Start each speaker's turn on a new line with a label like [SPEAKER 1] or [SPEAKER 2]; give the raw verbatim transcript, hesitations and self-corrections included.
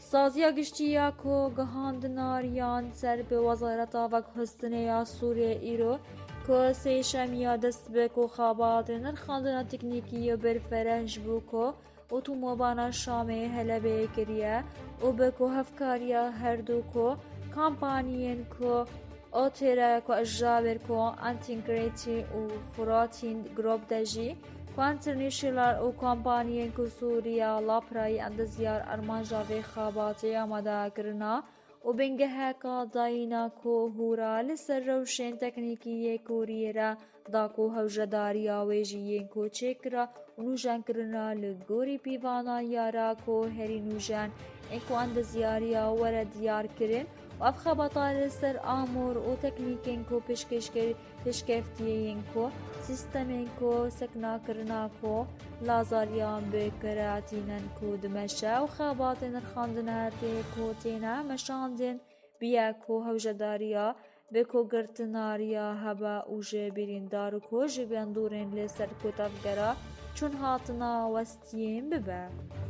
[SPEAKER 1] سازیا گشتیا کو گهاندناریان سر به وزارت وکهستنیا سوریه ایرو که سیشمیا دست به کو خابات نرخاندنا تکنیکی برفرهج بو کو اتومبانا شامه هلبه کریه و به کو هفکاریا هر دو کو کامپانیین کو اوتیرا کو اجابر کو انتینگریتی و فراتین گروپ دجی کوانترنیشنال و کمپانیین کو سوریا لاپرای اندزیار ارمانجا و خاباتی آماده کرنا و بنگه هکا داینا کو هورا لسر روشن تکنیکی کوریرا دا کو هوجداریا ویجیین کو چکرا و نوجان کرنا لگوری پیوانا یارا کو هری نوجان انکو اندزیاریا ورد دیار کرن و اف خبطا لسر آمور و تکنیکین کو پشکفتیین کو سیستمین کو سکنا کرنا کو لازاریان بکراتینن کو دمشا و خاباتین رخاندن هرتی کو تینا مشاندن بیا کو هوجداریا بکو گرتناریا هبا و جبیرین دارو کو جبیان دورین لسر کو تفگرا چون هاتنا وستیم ببه